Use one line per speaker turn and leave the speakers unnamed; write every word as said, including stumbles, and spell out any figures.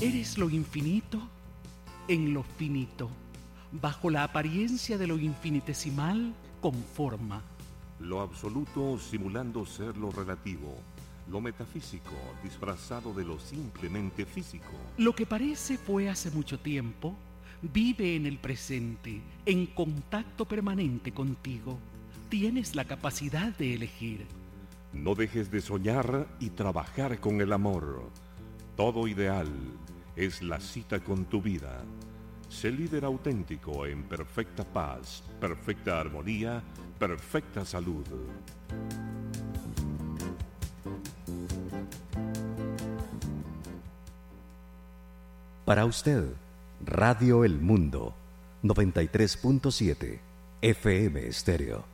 Eres lo infinito en lo finito, bajo la apariencia de lo infinitesimal con forma.
Lo absoluto simulando ser lo relativo, lo metafísico disfrazado de lo simplemente físico.
Lo que parece fue hace mucho tiempo, vive en el presente, en contacto permanente contigo. Tienes la capacidad de elegir.
No dejes de soñar y trabajar con el amor. Todo ideal es la cita con tu vida. Sé líder auténtico en perfecta paz, perfecta armonía, perfecta salud.
Para usted, Radio El Mundo, noventa y tres punto siete F M Estéreo.